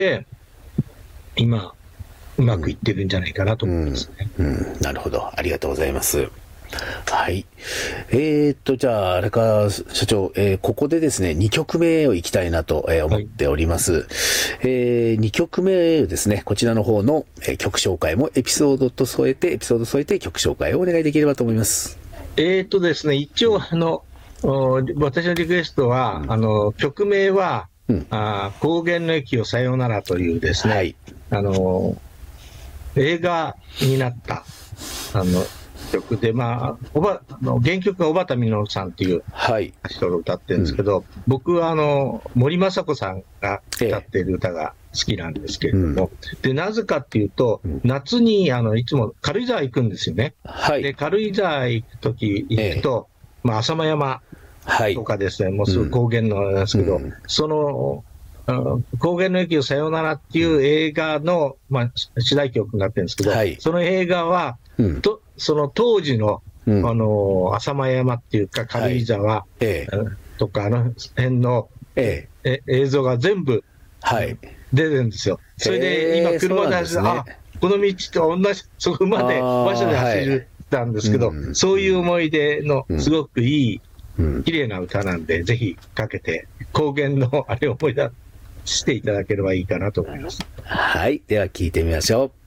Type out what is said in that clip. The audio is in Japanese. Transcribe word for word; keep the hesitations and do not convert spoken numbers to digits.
で今うまくいってるんじゃないかなと思いますね。 うんうんうん、なるほど、ありがとうございます。はい。えー、っと、じゃあ、あれか、社長、えー、ここでですね、にきょくめを行きたいなと、えー、思っております。はい、えー、にきょくめですね、こちらの方の、えー、曲紹介もエピソードと添えて、エピソード添えて曲紹介をお願いできればと思います。 えー、っとですね、一応、あの、私のリクエストは、うん、あの、曲名は、うん、あ高原の駅をさよならというですね、はい、あの、映画になった、あの、曲で、まあ、おば原曲が小畑実さんっていう人が歌ってるんですけど、はい、うん、僕はあの森昌子さんが歌っている歌が好きなんですけれども、ええ、でなぜかっていうと、うん、夏にあのいつも軽井沢行くんですよね。はい、で軽井沢行くとき行くと、ええ、まあ、浅間山とかですね、はい、もうすぐ高原のなんですけど、うん、その高原の駅をさよならっていう映画の、まあ、主題曲になってるんですけど、はい、その映画は、うん、とその当時の、うん、あの浅間山っていうか軽井沢、はい、ええ、とかあの辺の、ええ、映像が全部、はい、出るんですよ。それで今車で走る、ね、あこの道と同じそこまで馬車で走ったんですけど、はい、うん、そういう思い出のすごくいい、うん、綺麗な歌なんで、ぜひかけて高原のあれを思い出していただければいいかなと思います。 はい、では聞いてみましょう。